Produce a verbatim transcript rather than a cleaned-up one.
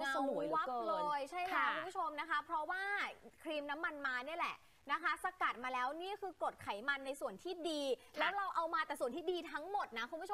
สลวยวับเลยใช่แล้วคุณผู้ชมนะคะเพราะว่าครีมน้ำมันมาเนี่ยแหละนะคะสกัดมาแล้วนี่คือกรดไขมันในส่วนที่ดีแล้วเราเอามาแต่ส่วนที่ดีทั้งหมดนะคุณผู้ชม